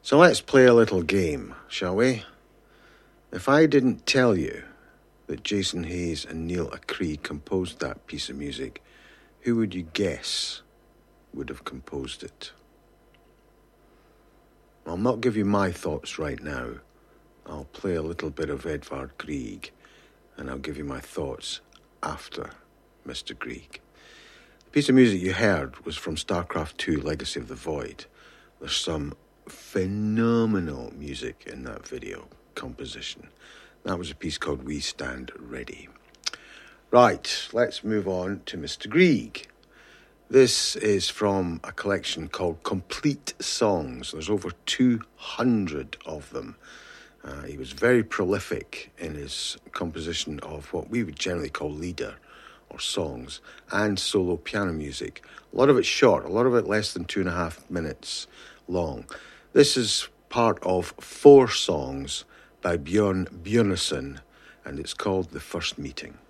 So let's play a little game, shall we? If I didn't tell you that Jason Hayes and Neil Acree composed that piece of music, who would you guess would have composed it? I'll not give you my thoughts right now. I'll play a little bit of Edvard Grieg, and I'll give you my thoughts after Mr. Grieg. The piece of music you heard was from StarCraft II: Legacy of the Void. There's some phenomenal music in that video composition. That was a piece called We Stand Ready. Right, let's move on to Mr. Grieg. This is from a collection called Complete Songs. There's over 200 of them. He was very prolific in his composition of what we would generally call lieder or songs and solo piano music. A lot of it short, a lot of it less than 2.5 minutes long. This is part of 4 songs by Björn Björnsson, and it's called The First Meeting.